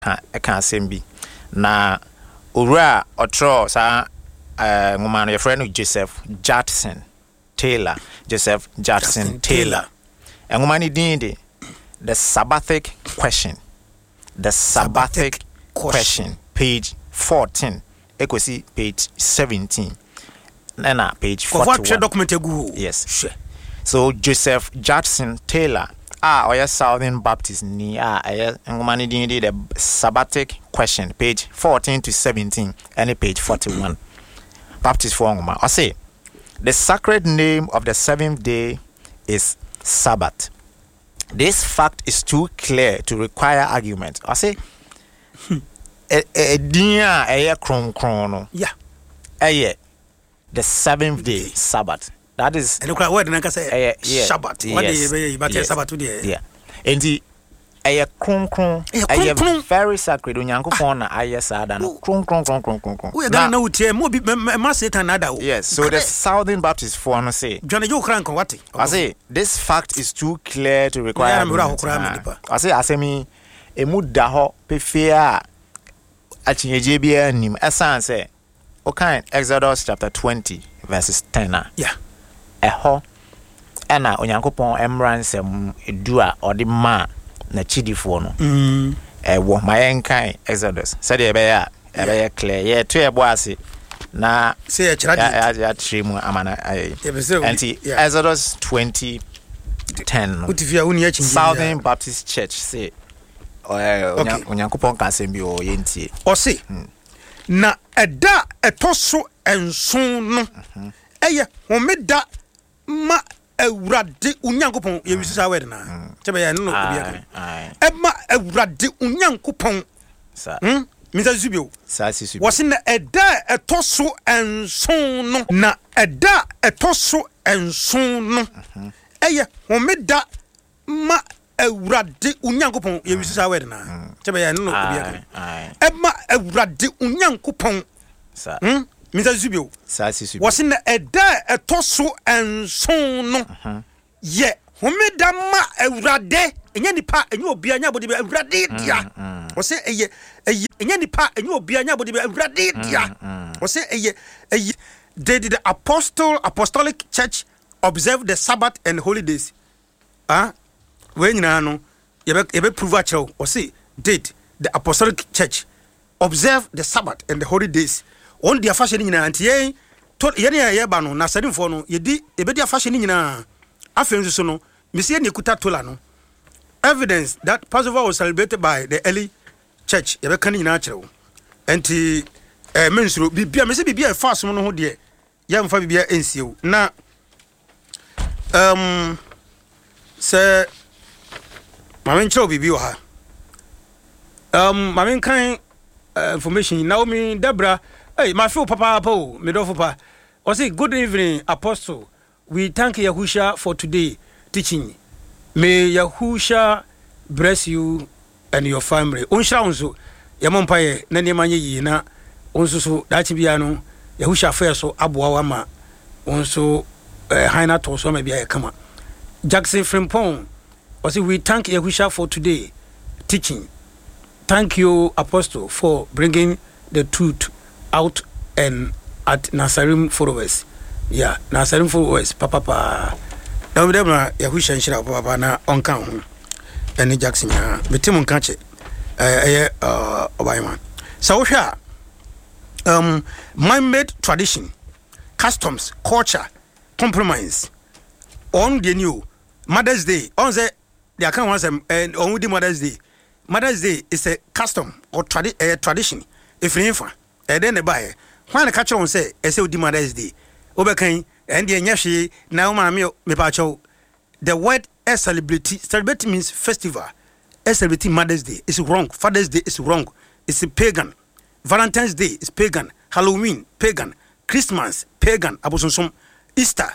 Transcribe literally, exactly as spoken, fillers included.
ha e kan sembi na owura otro sa eh ngoma no yefre no Joseph Judson Taylor Joseph Judson, Judson Taylor and ngoma ni din de the Sabbatic question the Sabbatic, Sabbatic question. question page fourteen equasi page seventeen na page forty-one document egu yes sure. So Joseph Judson Taylor ah oya Southern Baptist ni ah eh ngoma ni din de the Sabbatic question page fourteen to seventeen and page forty-one Baptist for ngoma I say the sacred name of the seventh day is Sabbath. This fact is too clear to require argument. I say e e dia eye kron kron no yeah eye the seventh day Sabbath. That is and the word na say Sabbath. What yes, dey but yes, Sabbath dey yeah and the eye kron kron eye very sacred onyankopon na eye sada no kron kron kron kron kron we ga na utie mo bi ma Satan na da. Yes, so the Southern Baptist for no say John you kran kon what I say this fact is too clear to require I say asemi emu da ho pefia achinyeje bia nim esan say okay Exodus chapter twenty verses ten yeah eho ena onyankopon emransem edua odi ma na chidifo no mm e wo mayenkan Exodus said e be ya e be clear ye to e bo ase na say e chira ya ya trimu amana anti Exodus twenty ten utifia uni ya chinji Southern Baptist Church say onyankopon ka sembi o yentie o say na eda etoso enson no eye homeda ma awurade unyankopon ye wisisa word na tebe ya no obiaka ema awurade unyankopon sa hm misa zubio sa sisubio wose na eda etoso enson no na eda etoso enson no eye homeda ma awurade unyankopon ye wisisa word na tebe ya no obiaka ema awurade unyankopon sa hm misa zubio sa sisubio wose na eda etoso enson no ye homeda ma awurade enya nipa enye obia nya bodi be awurade dia wose eye eye enya nipa enye obia nya bodi be awurade dia wose eye eye they did the apostle apostolic church observe the Sabbath and holidays ah we nyina no ye be ye be prove a chew wose did the apostolic church observe the Sabbath and the holidays on dia fashion nyina antie to ye ne ye ba no na sadinfo no ye di e be dia fashion nyina afenso so no mesie ne kuta tola no evidence that Passover was celebrated by the early church ye be kan nyina kire enti eh mensuro bibia me se bibia fast mo no ho de ye mfa bibia ensiew na um se mamen chiro bibia ha um mamen kan uh, information Naomi Debra hey my feel papa po me do papa o say good evening apostle we thank Yahusha for today teaching may Yahusha bless you and your family onshra onso yamompaye na ne manye yi na onso so dachi bia no Yahusha fa so aboa wa ma onso eh haina to so ma bia kama Jackson Frimpong o say we thank Yahusha for today teaching. Thank you apostle for bringing the truth out and at Nasarim followers. Yeah, Nasarim followers papa pa na we dem na Yahusha nshira papa na onka ho ene Jackson ya betim nka che eh eh obayman so wo hwa um man-made tradition, customs, culture, compromise on the new Mother's Day on the they can once and on the Mother's Day. Mother's Day is a custom or tradi- uh, tradition if you infa and then the buy when the catcher on say I say Mother's Day Obekan and the nyashi now mammy me pacho the word a celebrity celebrity means festival a celebrity Mother's Day is wrong, Father's Day is wrong, it's a pagan, Valentine's Day is pagan, Halloween pagan, Christmas pagan, Abosonsum, Easter